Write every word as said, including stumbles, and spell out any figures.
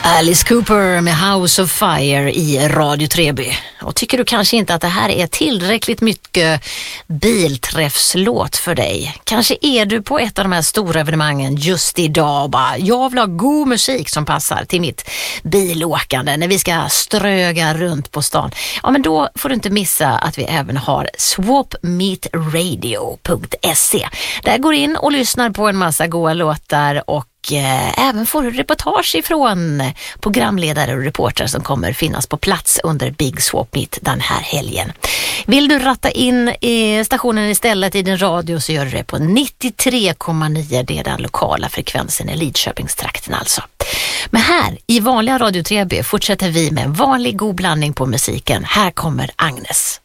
Alice Cooper med House of Fire i Radio Treby. Och tycker du kanske inte att det här är tillräckligt mycket bilträffslåt för dig? Kanske är du på ett av de här stora evenemangen just idag och bara, jag vill ha god musik som passar till mitt bilåkande när vi ska ströga runt på stan. Ja, men då får du inte missa att vi även har swap meet radio punkt se. Där går in och lyssnar på en massa goda låtar och Eh, även får du reportage ifrån programledare och reportrar som kommer finnas på plats under Big Swap Meet den här helgen. Vill du ratta in i stationen istället i din radio så gör du det på nittiotre komma nio, det är den lokala frekvensen i Lidköpingstrakten alltså. Men här i vanliga Radio Treby fortsätter vi med en vanlig god blandning på musiken. Här kommer Agnes.